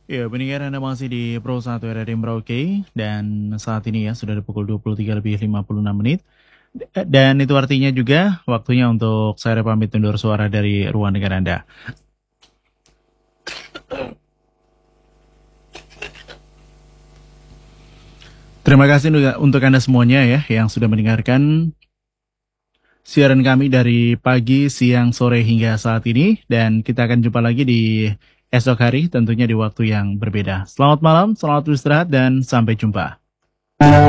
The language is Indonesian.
Ya, pendengar Anda masih di Pro 1 RRI Merauke dan saat ini ya sudah di pukul 23 lebih 56 menit. Dan itu artinya juga waktunya untuk saya pamit undur suara dari ruang dengar Anda. Terima kasih juga untuk Anda semuanya ya yang sudah mendengarkan siaran kami dari pagi, siang, sore hingga saat ini. Dan kita akan jumpa lagi di esok hari tentunya di waktu yang berbeda. Selamat malam, selamat istirahat dan sampai jumpa.